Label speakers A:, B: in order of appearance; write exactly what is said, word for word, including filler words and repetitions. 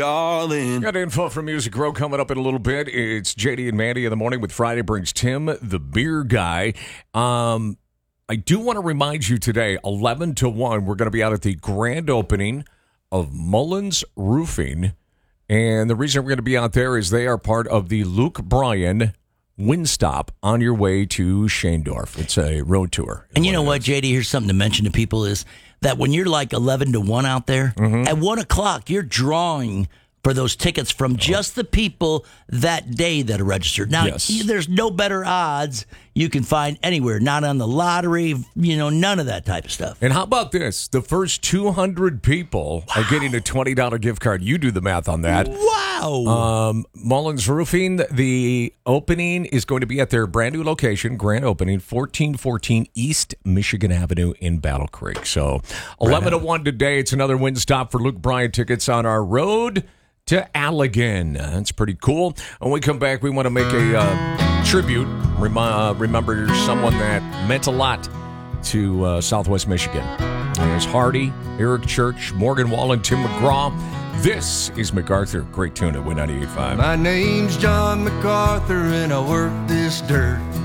A: Darling.
B: Got info from Music Row coming up in a little bit. It's J D and Mandy in the morning with Friday Brings Tim, the beer guy. Um, I do want to remind you today, eleven to one, we're going to be out at the grand opening of Mullins Roofing. And the reason we're going to be out there is they are part of the Luke Bryan Windstop on your way to Schaendorf. It's a road tour.
C: And you know what, J D, here's something to mention to people is that when you're like eleven to one out there, mm-hmm. at one o'clock, you're drawing for those tickets from just the people that day that are registered. Now,
B: yes.
C: there's no better odds you can find anywhere, not on the lottery, you know, none of that type of stuff.
B: And how about this? The first two hundred people wow. are getting a twenty dollars gift card. You do the math on that.
C: Wow.
B: Um, Mullins Roofing, the opening is going to be at their brand new location, grand opening, fourteen fourteen East Michigan Avenue in Battle Creek. So eleven to one today. It's another win stop for Luke Bryan tickets on our road to Allegan. That's pretty cool. When we come back, we want to make a uh, tribute, rem- uh, remember someone that meant a lot to uh, Southwest Michigan. There's Hardy, Eric Church, Morgan Wall, and Tim McGraw. This is MacArthur. Great tune at Win ninety-eight point five.
A: My name's John MacArthur, and I work this dirt.